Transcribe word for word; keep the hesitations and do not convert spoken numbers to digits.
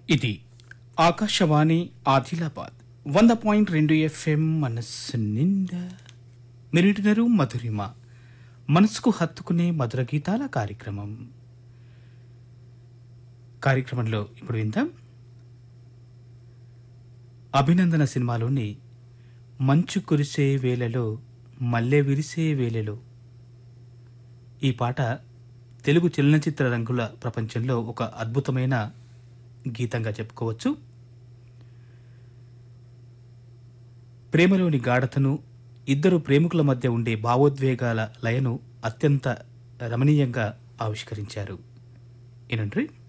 ఇది ఆకాశవాణి ఆదిలాబాద్ వంద పాయింట్ రెండు ఎఫ్ఎం మనస్సు నిండా మీరింటున్నారు మధురిమ మనసుకు హత్తుకునే మధుర గీతాల కార్యక్రమం. కార్యక్రమంలో ఇప్పుడు విందాం అభినందన సినిమాలోని మంచు కురిసే వేళలో మల్లె విరిసే వేళలో. ఈ పాట తెలుగు చలనచిత్ర రంగుల ప్రపంచంలో ఒక అద్భుతమైన గీతంగా చెప్పుకోవచ్చు. ప్రేమలోని గాఢతను, ఇద్దరు ప్రేమికుల మధ్య ఉండే భావోద్వేగాల లయను అత్యంత రమణీయంగా ఆవిష్కరించారు. ఏనండ్రి